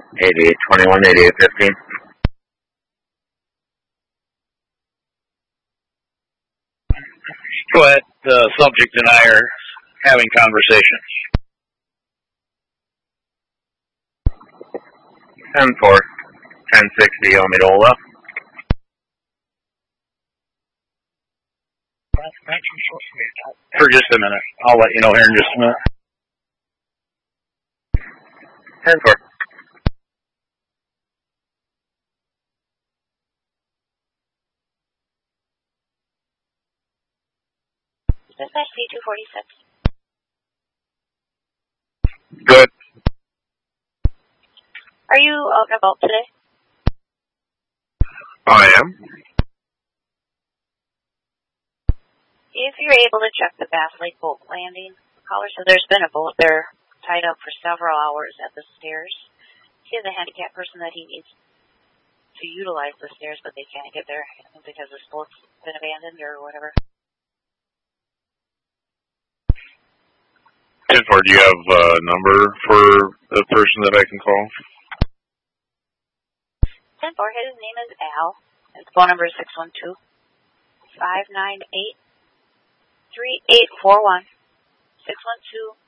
8821, 8815. Go ahead. The subject and I are having conversation. 10-4, 1060, Omidola. For just a minute. I'll let you know here in just a minute. 10-4. Dispatch C246. Good. Are you out and about today? I am. If you're able to check the Bass Lake boat landing, the caller said there's been a boat there tied up for several hours at the stairs. He has a handicapped person that he needs to utilize the stairs, but they can't get there because this boat's been abandoned or whatever. 10-4, do you have a number for the person that I can call? 10-4, his name is Al. His phone number is 612-598-3841. 612